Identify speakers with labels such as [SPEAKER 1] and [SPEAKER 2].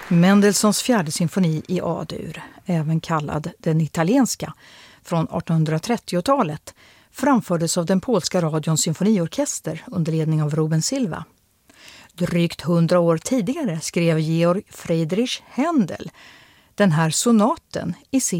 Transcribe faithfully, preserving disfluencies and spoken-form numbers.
[SPEAKER 1] Mendelssohns fjärde symfoni i A-dur, även kallad den italienska, från artonhundratrettiotalet, framfördes av den polska radions symfoniorkester under ledning av Ruben Silva. Drygt hundra år tidigare skrev Georg Friedrich Händel den här sonaten i C